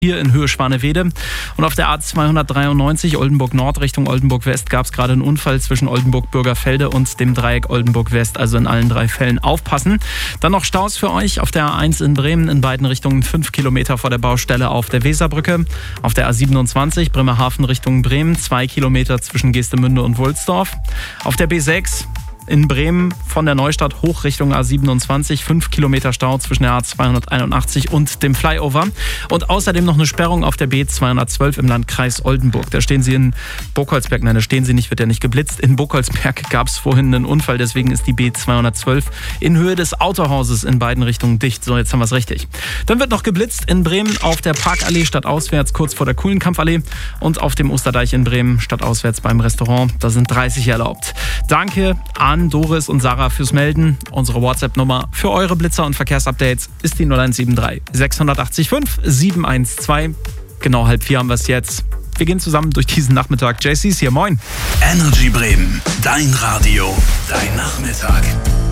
hier in Höhe Schwanewede. Und auf der A293 Oldenburg Nord Richtung Oldenburg West gab es gerade einen Unfall zwischen Oldenburg-Bürgerfelde und dem Dreieck Oldenburg West. Also in allen 3 Fällen aufpassen. Dann noch Staus für euch auf der A1 in Bremen in beiden Richtungen 5 Kilometer vor der Baustelle auf der Weserbrücke. Auf der A27 Bremerhaven Richtung Bremen 2 Kilometer zwischen Geestemünde und Wulsdorf. Auf der B6 in Bremen von der Neustadt hoch Richtung A27, 5 Kilometer Stau zwischen der A281 und dem Flyover. Und außerdem noch eine Sperrung auf der B212 im Landkreis Oldenburg. Da stehen Sie in Burgholzberg, nein, da stehen Sie nicht, wird ja nicht geblitzt. In Burgholzberg gab es vorhin einen Unfall, deswegen ist die B212 in Höhe des Autohauses in beiden Richtungen dicht. So, jetzt haben wir es richtig. Dann wird noch geblitzt in Bremen auf der Parkallee stadtauswärts, kurz vor der Kuhlenkampfallee, und auf dem Osterdeich in Bremen stadtauswärts beim Restaurant. Da sind 30 erlaubt. Danke an Doris und Sarah fürs Melden. Unsere WhatsApp-Nummer für eure Blitzer und Verkehrsupdates ist die 0173 685 712. Genau 3:30 haben wir es jetzt. Wir gehen zusammen durch diesen Nachmittag. JC ist hier, moin. Energy Bremen, dein Radio, dein Nachmittag.